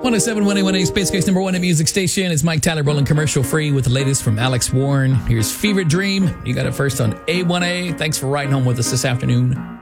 107.181 Space Coast number one in music station. It's Mike Tyler rolling commercial free with the latest from Alex Warren. Here's Fever Dream. You got it first on A1A. Thanks for riding home with us this afternoon.